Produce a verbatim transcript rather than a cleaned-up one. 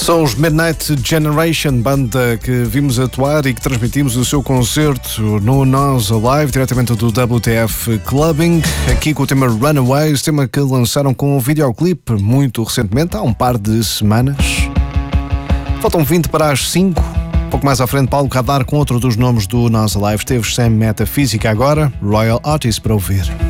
São os Midnight Generation, banda que vimos atuar e que transmitimos o seu concerto no Nós Alive, diretamente do W T F Clubbing, aqui com o tema Runaways, tema que lançaram com um videoclipe muito recentemente, há um par de semanas. Faltam vinte para as cinco. Um pouco mais à frente, Paulo Radar com outro dos nomes do Nós Alive. Teve sem Metafísica agora, Royal Artist para ouvir.